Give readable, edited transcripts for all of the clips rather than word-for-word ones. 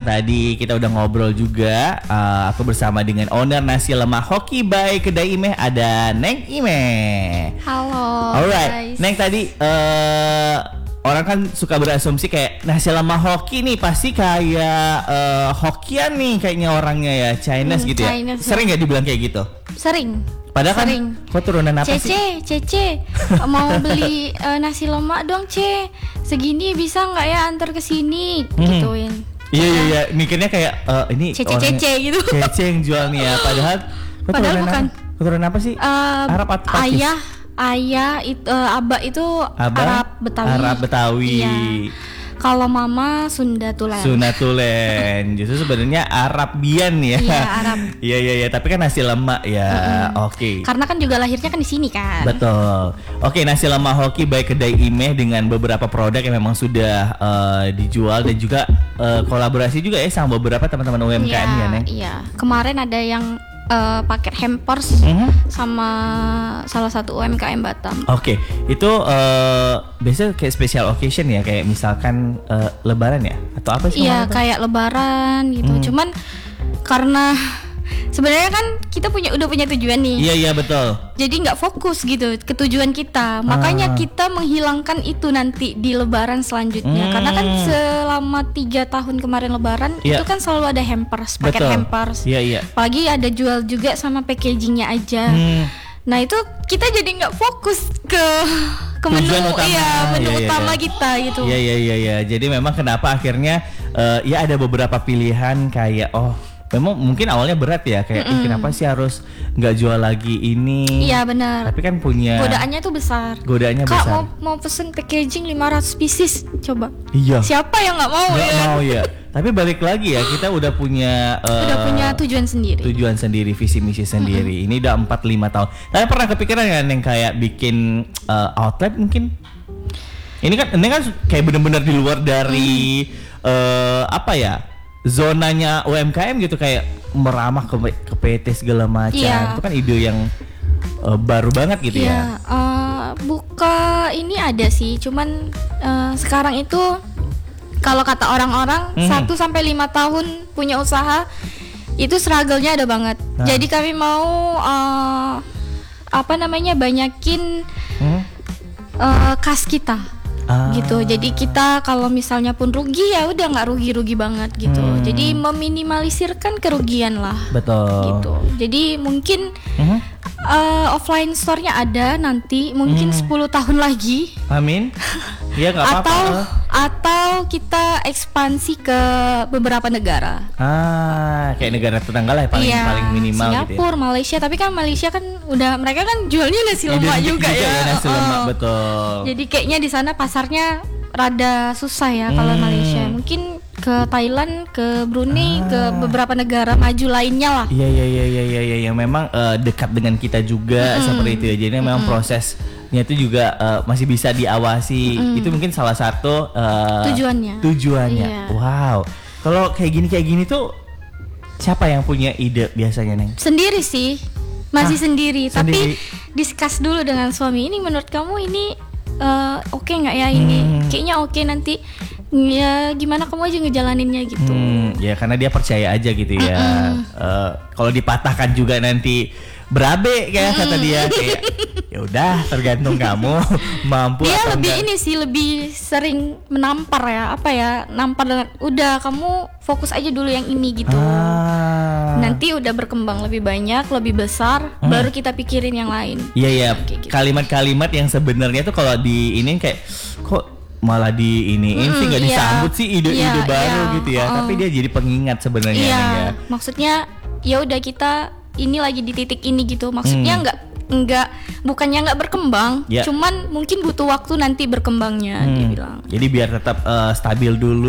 tadi kita udah ngobrol juga. Aku bersama dengan owner nasi lemak Hoki by Kedai Imeh, ada Neng Imeh. Halo. Alright, guys. Neng tadi orang kan suka berasumsi kayak nasi lemak Hoki nih pasti kayak Hokian nih kayaknya orangnya ya, Chinese gitu ya. Chinese, Sering nggak dibilang kayak gitu? Sering. Padahal Sering. kan kok turunan apa sih? Cece, mau beli nasi lemak dong, Ce. Segini bisa nggak ya antar ke sini? Gituin. Iya, mikirnya kayak ini Cece gitu. Cece yang jual nih ya, padahal bukan. Keturunan apa sih? Arab atau Pakis? Ayah itu Abah itu Arab Betawi. Arab Betawi. Iya. Kalau mama Sunda Tulen. Justru sebenarnya Arabian ya. Iya, Arab. Iya, tapi kan nasi lemak ya. Oke. Karena kan juga lahirnya kan di sini kan. Betul. Oke, nasi lemak Hoki by Kedai Imeh dengan beberapa produk yang memang sudah dijual dan juga kolaborasi juga ya sama beberapa teman-teman UMKM ya, Neng. Iya. Kemarin ada yang paket hampers sama salah satu UMKM Batam. Oke, itu biasanya kayak special occasion ya, kayak misalkan Lebaran ya, atau apa sih? Iya, kayak Lebaran gitu. Cuman karena sebenarnya kan kita udah punya tujuan nih. Iya betul. Jadi nggak fokus gitu ke tujuan kita. Makanya kita menghilangkan itu nanti di Lebaran selanjutnya. Karena kan selama 3 tahun kemarin Lebaran itu kan selalu ada hampers, paket hampers. Iya. Apalagi ada jual juga sama packagingnya aja. Nah itu kita jadi nggak fokus ke menu utama kita gitu. Iya. Jadi memang kenapa akhirnya ya ada beberapa pilihan kayak memang mungkin awalnya berat ya kayak kenapa sih harus nggak jual lagi ini? Iya benar. Tapi kan punya godaannya tuh besar. Kak, mau pesen packaging 500 pieces coba. Iya. Siapa yang nggak mau? Nggak mau ya. Tapi balik lagi ya, kita udah punya tujuan sendiri. Visi misi sendiri. Ini udah 4-5 tahun. Tapi pernah kepikiran nggak Neng kayak bikin outlet mungkin? Ini kan Neng kan kayak bener-bener di luar dari zonanya UMKM gitu, kayak meramah ke PT segala macam. Itu kan ide yang baru banget gitu ya. Buka ini ada sih, cuman sekarang itu kalau kata orang-orang 1-5 tahun punya usaha itu struggle-nya ada banget. Jadi kami mau banyakin kas kita. Gitu. Jadi kita kalau misalnya pun rugi ya udah nggak rugi banget gitu. Jadi meminimalisirkan kerugian lah. Betul. Gitu. Jadi mungkin offline store-nya ada nanti mungkin 10 tahun lagi. Amin. Iya nggak apa-apa. Atau kita ekspansi ke beberapa negara. Kayak negara tetangga lah paling minimal Singapura, gitu ya. Malaysia. Tapi kan Malaysia kan mereka kan jualnya nasi lemak juga ya. Nasi lemak betul. Jadi kayaknya di sana pasarnya rada susah ya kalau Malaysia. Mungkin ke Thailand, ke Brunei, ke beberapa negara maju lainnya lah. Iya. Memang dekat dengan kita juga seperti itu ya. Jadi memang prosesnya itu juga masih bisa diawasi. Itu mungkin salah satu tujuannya. Iya. Wow. Kalau kayak gini tuh siapa yang punya ide biasanya, Neng? Sendiri sih. Masih sendiri. Tapi discuss dulu dengan suami. Ini menurut kamu ini oke nggak ya ini? Kayaknya oke, nanti ya gimana kamu aja ngejalaninnya gitu. Ya karena dia percaya aja gitu ya. Kalau dipatahkan juga nanti berabe kayak kata dia, kayak ya udah tergantung kamu mampu dia atau lebih enggak. Ini sih lebih sering menampar ya, nampar dengan udah kamu fokus aja dulu yang ini gitu. Nanti udah berkembang lebih banyak, lebih besar, baru kita pikirin yang lain. Iya. Gitu. Kalimat-kalimat yang sebenarnya tuh kalau diinin kayak kok malah diiniin sih nggak disambut sih ide-ide baru gitu ya. Tapi dia jadi pengingat sebenarnya. Iya. Maksudnya ya udah kita ini lagi di titik ini gitu. Maksudnya bukannya nggak berkembang, cuman mungkin butuh waktu nanti berkembangnya, dia bilang. Jadi biar tetap stabil dulu.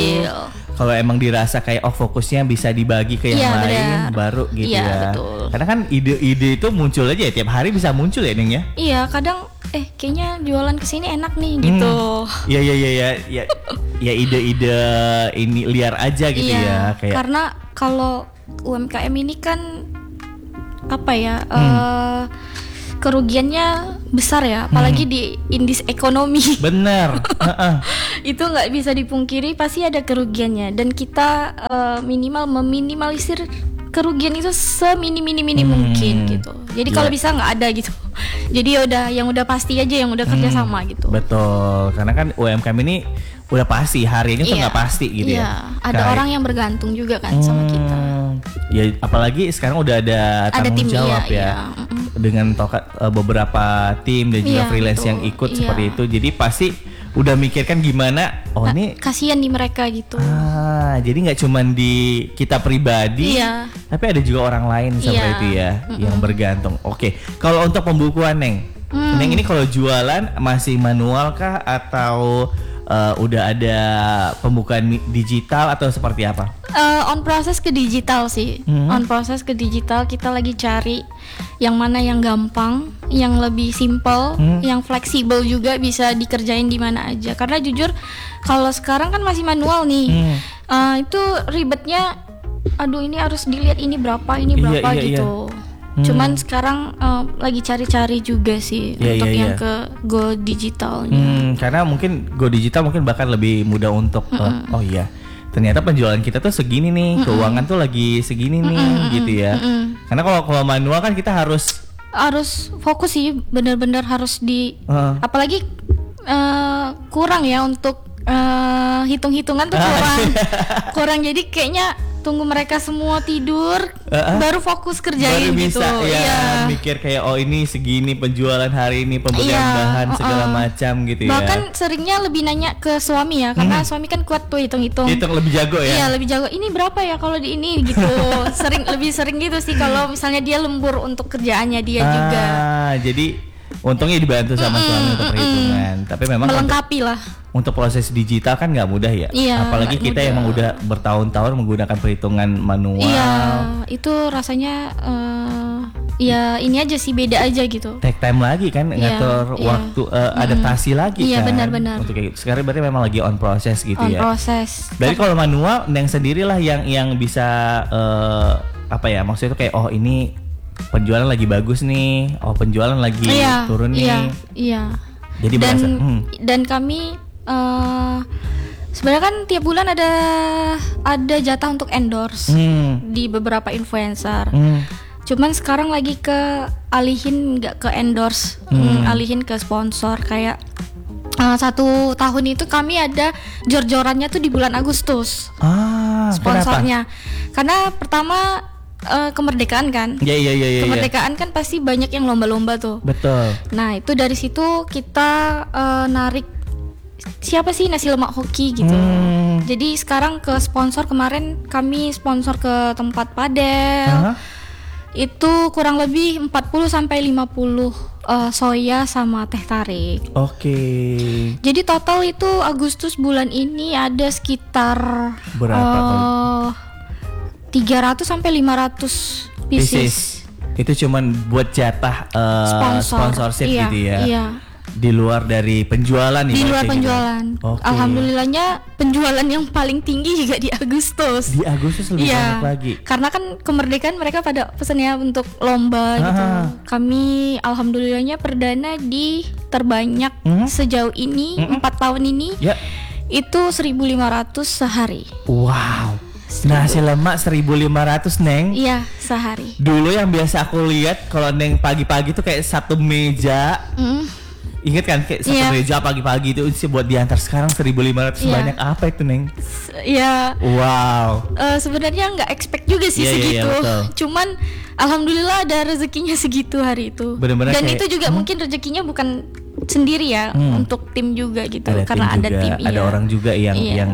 Kalau emang dirasa kayak fokusnya bisa dibagi ke yang lain, baru gitu ya. Betul. Karena kan ide-ide itu muncul aja ya, tiap hari bisa muncul ya, Neng ya. Iya, kadang kayaknya jualan kesini enak nih gitu. Iya. Ya ide-ide ini liar aja gitu ya. Kayak karena kalau UMKM ini kan kerugiannya besar ya, apalagi di indis ekonomi. Bener. Itu nggak bisa dipungkiri, pasti ada kerugiannya, dan kita minimal meminimalisir kerugian itu semini mungkin gitu. Jadi kalau bisa nggak ada gitu. Jadi yang udah pasti aja, yang udah kerja sama gitu. Betul, karena kan UMKM ini udah pasti harinya tuh nggak pasti gitu ya. Ada orang yang bergantung juga kan sama kita. Ya apalagi sekarang udah ada tanggung jawab ya. Dengan beberapa tim dan juga freelance yang ikut seperti itu. Jadi pasti udah mikirkan gimana, ini kasihan di mereka gitu. Jadi nggak cuman di kita pribadi, tapi ada juga orang lain seperti itu ya, yang bergantung. Oke, kalau untuk pembukuan Neng ini kalau jualan masih manual kah atau udah ada pembukaan digital atau seperti apa? On proses ke digital sih. On proses ke digital, kita lagi cari yang mana yang gampang, yang lebih simple, yang fleksibel juga bisa dikerjain di mana aja. Karena jujur kalau sekarang kan masih manual nih. Itu ribetnya, aduh ini harus dilihat ini berapa gitu. Cuman sekarang lagi cari-cari juga sih untuk yang ke go digitalnya. Karena mungkin go digital mungkin bahkan lebih mudah untuk ternyata penjualan kita tuh segini nih, keuangan tuh lagi segini nih gitu ya. Karena kalau manual kan kita harus fokus sih, benar-benar harus apalagi kurang ya untuk hitung-hitungan tuh kurang. Jadi kayaknya tunggu mereka semua tidur baru fokus kerjain baru bisa, gitu. Mikir kayak ini segini penjualan hari ini, pembelian bahan segala macam gitu ya. Bahkan seringnya lebih nanya ke suami ya, karena suami kan kuat tuh hitung lebih jago ya. Iya, lebih jago. Ini berapa ya kalau di ini gitu. lebih sering gitu sih kalau misalnya dia lembur untuk kerjaannya dia juga. Jadi untungnya dibantu sama suami untuk perhitungan. Tapi memang melengkapi lah. Untuk proses digital kan nggak mudah ya. Apalagi kita emang udah bertahun-tahun menggunakan perhitungan manual. Itu rasanya ini aja sih, beda aja gitu. Take time lagi kan, ngatur waktu, adaptasi lagi kan. Benar-benar. Untuk kayak gitu. Sekarang berarti memang lagi on proses gitu ya. On proses. Dari kalau manual, Neng sendirilah yang bisa maksudnya itu kayak ini penjualan lagi bagus nih, penjualan lagi turun nih. Jadi dan kami sebenarnya kan tiap bulan ada jatah untuk endorse di beberapa influencer. Cuman sekarang lagi alihin nggak ke endorse, alihin ke sponsor. Kayak 1 tahun itu kami ada jor-jorannya tuh di bulan Agustus. Sponsornya. Kenapa? Karena pertama kemerdekaan kan. Kemerdekaan kan pasti banyak yang lomba-lomba tuh. Betul. Nah, itu dari situ kita narik siapa sih nasi lemak hoki gitu. Jadi sekarang ke sponsor, kemarin kami sponsor ke tempat padel. Itu kurang lebih 40-50 soya sama teh tarik. Jadi total itu Agustus bulan ini ada sekitar berapa? 300 sampai 500 pieces. Itu cuman buat jatah sponsorship gitu ya. Iya. Di luar dari penjualan ya. Di luar penjualan. Alhamdulillahnya penjualan yang paling tinggi juga di Agustus. Di Agustus lebih banyak lagi. Karena kan kemerdekaan mereka pada pesannya untuk lomba gitu. Kami alhamdulillahnya perdana di terbanyak sejauh ini 4 tahun ini. Itu 1.500 sehari. Wow. Nasi lemak 1.500 Neng. Iya, sehari. Dulu yang biasa aku lihat kalau Neng pagi-pagi tuh kayak satu meja. Ingat kan kayak satu meja pagi-pagi itu sih buat diantar. Sekarang 1.500 banyak apa itu Neng? Wow. Sebenarnya nggak expect juga sih segitu. Cuman alhamdulillah ada rezekinya segitu hari itu. Bener-bener dan itu juga mungkin rezekinya bukan sendiri ya, untuk tim juga gitu. Karena ada tim, ada orang juga yang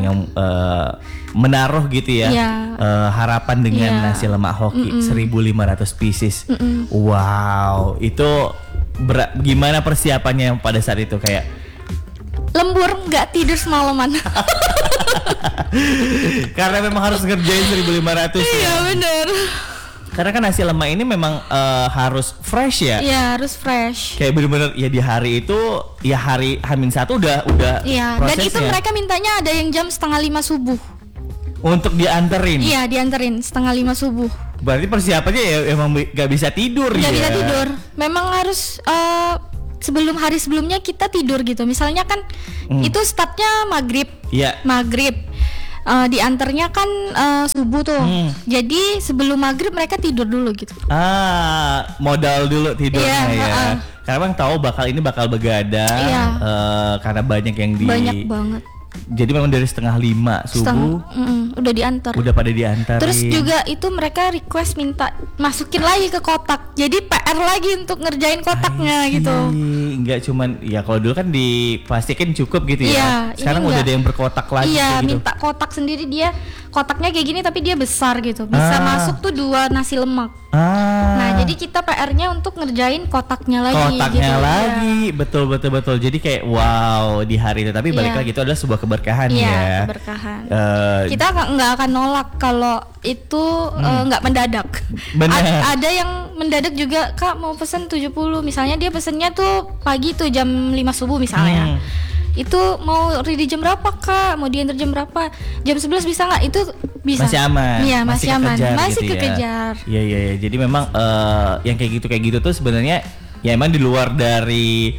menaruh gitu ya, harapan dengan nasi lemak hoki 1.500 pieces. Wow, itu gimana persiapannya pada saat itu? Kayak lembur, nggak tidur semalaman. Karena memang harus ngerjain 1.500. Iya benar. Karena kan nasi lemak ini memang harus fresh ya. Iya, harus fresh. Kayak bener-bener ya di hari itu, ya hari H-1 udah Iya, dan itu mereka mintanya ada yang jam 4:30 subuh. Untuk dianterin. Iya, dianterin 4:30 subuh. Berarti persiapannya ya emang gak bisa tidur ya? Gak bisa tidur. Memang harus sebelum hari sebelumnya kita tidur gitu. Misalnya kan itu startnya maghrib. Iya. Maghrib. Diantarnya kan subuh tuh. Jadi sebelum maghrib mereka tidur dulu gitu. Modal dulu tidurnya ya. Karena bang tahu bakal begadang. Karena banyak yang banyak banget. Jadi memang dari 4:30 subuh udah diantar. Udah pada diantar. Terus juga itu mereka request minta masukin lagi ke kotak. Jadi PR lagi untuk ngerjain kotaknya gitu. Enggak cuman ya kalau dulu kan dipastikan cukup gitu ya. Sekarang udah ada yang berkotak lagi gitu. Minta kotak sendiri dia. Kotaknya kayak gini tapi dia besar gitu. Bisa masuk tuh 2 nasi lemak. Nah, jadi kita PR-nya untuk ngerjain kotaknya lagi. Kotaknya gitu. Lagi, betul. Jadi kayak wow di hari itu. Tapi balik lagi itu adalah sebuah keberkahan ya. Iya, keberkahan. Kita nggak akan nolak kalau itu nggak mendadak. Ada yang mendadak juga, Kak mau pesen 70. Misalnya dia pesennya tuh pagi tuh jam 5 subuh misalnya. Itu mau ready jam berapa Kak? Mau diantar jam berapa? Jam 11 bisa nggak? Itu bisa. Masih aman. Iya, masih aman. Masih gitu kekejar. Iya. Jadi memang yang kayak gitu tuh sebenarnya ya emang di luar dari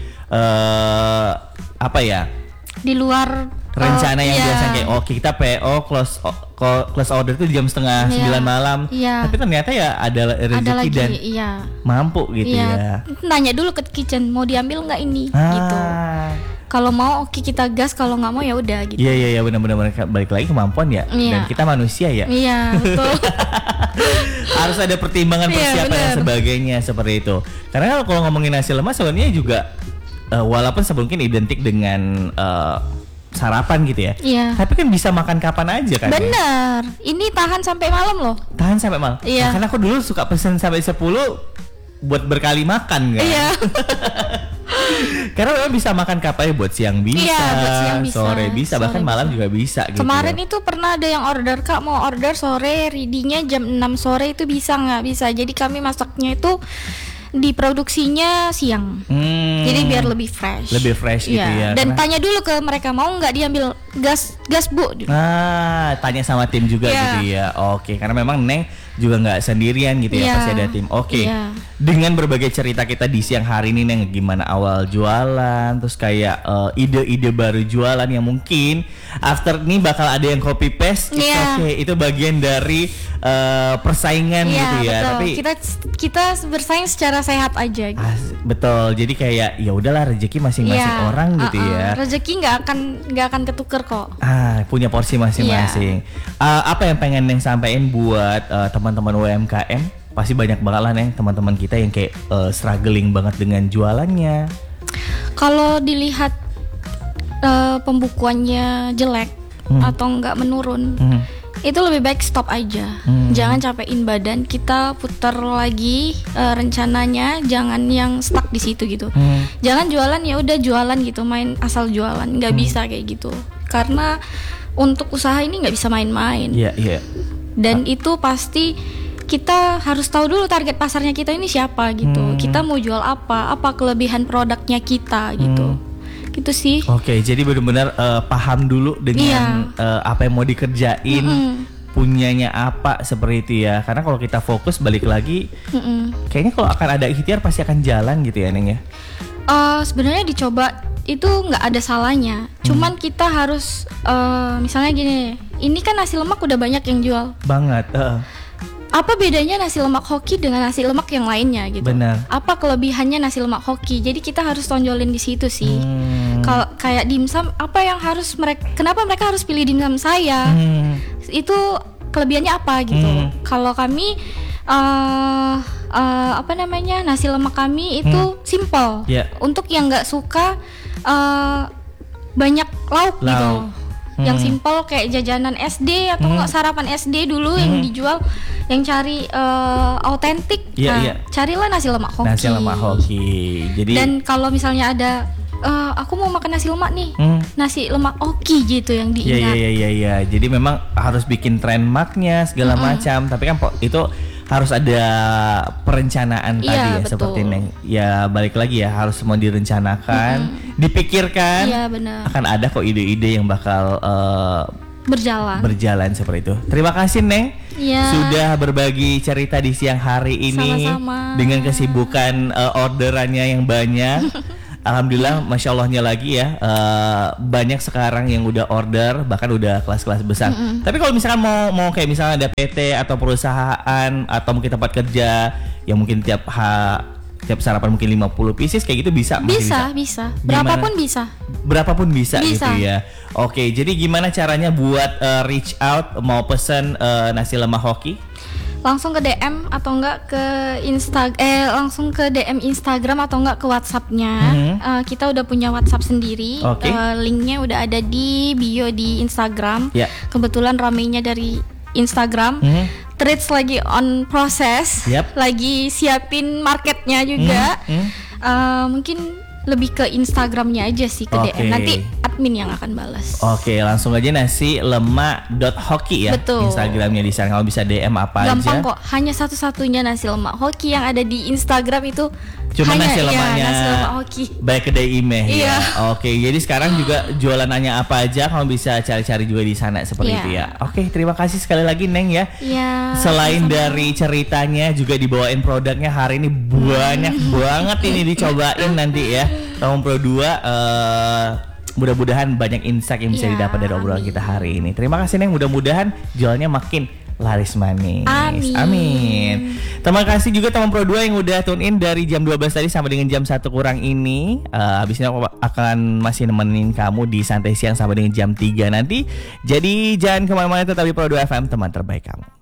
apa ya? Di luar rencana yang biasa kayak kita PO close order itu jam 8:30 malam. Tapi ternyata ya ada rezeki dan mampu gitu ya. Nanya dulu ke kitchen mau diambil nggak ini gitu. Kalau mau oke kita gas, kalau nggak mau ya udah gitu. Iya benar-benar balik lagi kemampuan ya. Dan kita manusia ya. Iya betul. Harus ada pertimbangan persiapan dan sebagainya seperti itu. Karena kalau ngomongin nasi lemak sebenarnya juga walaupun mungkin identik dengan sarapan gitu ya. Tapi kan bisa makan kapan aja kan. Bener. Ini tahan sampai malam loh. Tahan sampai malam. Iya. Karena aku dulu suka pesen sampai 10 buat berkali makan kan. Iya. Karena memang bisa makan kapan buat siang bisa, buat siang bisa, sore bisa, bahkan malam juga bisa gitu. Kemarin itu pernah ada yang order, Kak mau order sore, ready-nya jam 6 sore itu bisa nggak? Bisa. Jadi kami masaknya itu diproduksinya siang. Jadi biar lebih fresh. Lebih fresh gitu ya. Dan tanya dulu ke mereka mau nggak diambil gas Bu. Tanya sama tim juga gitu ya. Oke, karena memang Neng juga nggak sendirian gitu ya, pasti ada tim. Oke. Dengan berbagai cerita kita di siang hari ini Neng, gimana awal jualan, terus kayak ide-ide baru jualan yang mungkin after ini bakal ada yang copy paste. Oke, itu bagian dari persaingan gitu ya. Betul. Tapi kita bersaing secara sehat aja gitu. Betul. Jadi kayak ya udahlah rezeki masing-masing orang gitu ya. Rezeki nggak akan ketuker kok. Punya porsi masing-masing. Apa yang pengen Neng sampaikan buat teman-teman UMKM? Pasti banyak banget lah Neng teman-teman kita yang kayak struggling banget dengan jualannya. Kalau dilihat pembukuannya jelek atau nggak menurun, itu lebih baik stop aja. Jangan capein badan, kita putar lagi rencananya, jangan yang stuck di situ gitu. Jangan jualan ya udah jualan gitu, main asal jualan, nggak bisa kayak gitu. Karena untuk usaha ini nggak bisa main-main. Dan itu pasti kita harus tahu dulu target pasarnya kita ini siapa gitu. Kita mau jual apa kelebihan produknya kita gitu. Gitu sih. Oke, jadi benar-benar paham dulu dengan apa yang mau dikerjain, punyanya apa seperti itu ya. Karena kalau kita fokus balik lagi, kayaknya kalau akan ada ikhtiar pasti akan jalan gitu ya Neng ya. Sebenarnya dicoba itu nggak ada salahnya. Cuman kita harus misalnya gini, ini kan nasi lemak udah banyak yang jual. Banget. Apa bedanya nasi lemak hoki dengan nasi lemak yang lainnya gitu? Benar. Apa kelebihannya nasi lemak hoki? Jadi kita harus tonjolin di situ sih. Kalau kayak dimsum, apa yang harus kenapa mereka harus pilih dimsum saya? Itu kelebihannya apa gitu? Kalau kami nasi lemak kami itu simple. Untuk yang nggak suka banyak lauk gitu. Yang simple kayak jajanan SD atau nggak sarapan SD dulu yang dijual, yang cari autentik. Carilah nasi lemak hoki. Nasi lemak hoki. Jadi dan kalau misalnya ada aku mau makan nasi lemak nih, nasi lemak hoki gitu yang diingat. Iya. Jadi memang harus bikin trademarknya segala macam. Tapi kan itu harus ada perencanaan tadi ya, betul. Seperti Neng. Ya balik lagi ya, harus semua direncanakan, dipikirkan. Iya benar. Akan ada kok ide-ide yang bakal berjalan seperti itu. Terima kasih Neng sudah berbagi cerita di siang hari ini. Sama-sama. Dengan kesibukan orderannya yang banyak. Alhamdulillah, masya Allahnya lagi ya, banyak sekarang yang udah order, bahkan udah kelas-kelas besar. Tapi kalau misalkan mau kayak misalnya ada PT atau perusahaan atau mungkin tempat kerja yang mungkin tiap sarapan mungkin 50 pieces kayak gitu bisa? Bisa. Berapapun bisa gitu ya. Oke, jadi gimana caranya buat reach out mau pesen nasi lemak hoki? Langsung ke DM atau enggak ke langsung ke DM Instagram atau enggak ke WhatsApp-nya. Kita udah punya WhatsApp sendiri. Linknya udah ada di bio di Instagram. Kebetulan ramenya dari Instagram. Treats lagi on proses. Lagi siapin marketnya juga. Mungkin lebih ke Instagramnya aja sih, ke DM. Nanti admin yang akan balas. Oke, langsung aja nasi lemak.hoki ya. Betul. Instagramnya di sana. Kalau bisa DM apa Gampang aja. Gampang kok. Hanya satu-satunya nasi lemak hoki yang ada di Instagram itu. Cuma nasi lemaknya nasi lemak hoki. Baik kedai Imeh ya. Oke, jadi sekarang juga jualannya apa aja, kamu bisa cari-cari juga di sana seperti itu ya. Oke, terima kasih sekali lagi Neng ya. Selain dari ceritanya juga dibawain produknya hari ini banyak banget ini dicobain nanti ya. Tahun Pro 2 mudah-mudahan banyak insight yang bisa didapat dari obrolan kita hari ini. Terima kasih Neng, mudah-mudahan jualnya makin laris manis. Amin. Terima kasih juga teman Pro 2 yang udah tune in dari jam 12 tadi sampai dengan jam 1 kurang ini. Habis ini aku akan masih nemenin kamu di Santai Siang sampai dengan jam 3 nanti. Jadi jangan kemana-mana, tetap di Pro 2 FM, teman terbaik kamu.